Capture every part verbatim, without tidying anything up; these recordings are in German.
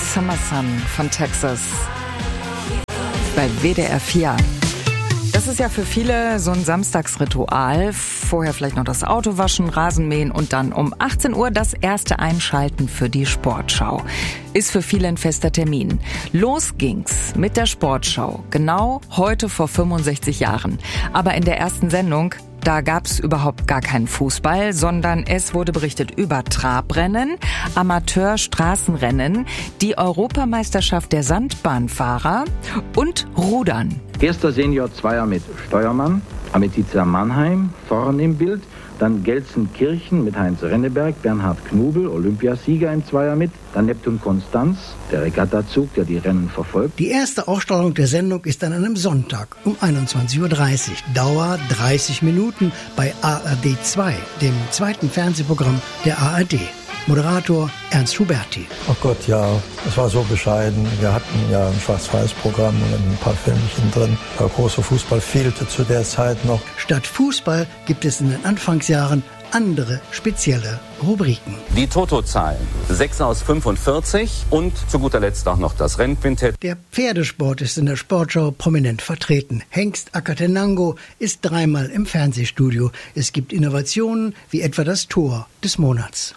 Summer Sun von Texas bei W D R vier. Das ist ja für viele so ein Samstagsritual. Vorher vielleicht noch das Auto waschen, Rasenmähen und dann um achtzehn Uhr das erste Einschalten für die Sportschau. Ist für viele ein fester Termin. Los ging's mit der Sportschau, genau heute vor fünfundsechzig Jahren. Aber in der ersten Sendung, da gab's überhaupt gar keinen Fußball, sondern es wurde berichtet über Trabrennen, Amateur-Straßenrennen, die Europameisterschaft der Sandbahnfahrer und Rudern. Erster Senior-Zweier mit Steuermann, Ametizia Mannheim, vorn im Bild. Dann Gelsenkirchen mit Heinz Renneberg, Bernhard Knubel, Olympiasieger im Zweier mit. Dann Neptun Konstanz, der Regattazug, der die Rennen verfolgt. Die erste Ausstrahlung der Sendung ist an einem Sonntag um einundzwanzig Uhr dreißig. Dauer dreißig Minuten bei A R D zwei, dem zweiten Fernsehprogramm der A R D. Moderator Ernst Huberti. Oh Gott, ja, es war so bescheiden. Wir hatten ja ein Schwarz-Weiß-Programm und ein paar Filmchen drin. Der große Fußball fehlte zu der Zeit noch. Statt Fußball gibt es in den Anfangsjahren andere spezielle Rubriken. Die Toto-Zahlen, sechs aus fünfundvierzig und zu guter Letzt auch noch das Rennquintett. Der Pferdesport ist in der Sportschau prominent vertreten. Hengst Akatenango ist dreimal im Fernsehstudio. Es gibt Innovationen wie etwa das Tor des Monats.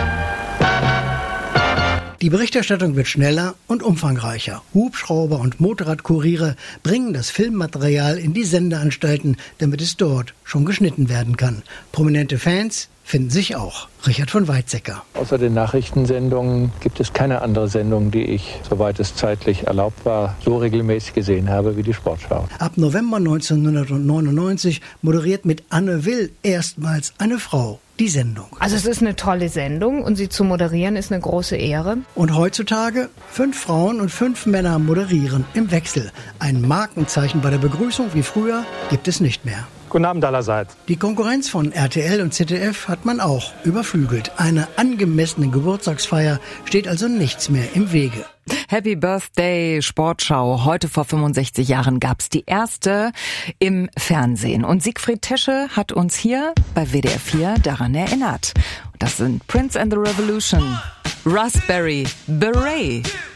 Die Berichterstattung wird schneller und umfangreicher. Hubschrauber und Motorradkuriere bringen das Filmmaterial in die Sendeanstalten, damit es dort schon geschnitten werden kann. Prominente Fans finden sich auch. Richard von Weizsäcker. Außer den Nachrichtensendungen gibt es keine andere Sendung, die ich, soweit es zeitlich erlaubt war, so regelmäßig gesehen habe wie die Sportschau. Ab November neunzehnhundertneunundneunzig moderiert mit Anne Will erstmals eine Frau die Sendung. Also es ist eine tolle Sendung und sie zu moderieren ist eine große Ehre. Und heutzutage fünf Frauen und fünf Männer moderieren im Wechsel. Ein Markenzeichen bei der Begrüßung wie früher gibt es nicht mehr. Guten Abend allerseits. Die Konkurrenz von R T L und Z D F hat man auch überflügelt. Einer angemessenen Geburtstagsfeier steht also nichts mehr im Wege. Happy Birthday Sportschau. Heute vor fünfundsechzig Jahren gab's die erste im Fernsehen. Und Siegfried Tesche hat uns hier bei W D R vier daran erinnert. Das sind Prince and the Revolution, Raspberry Beret.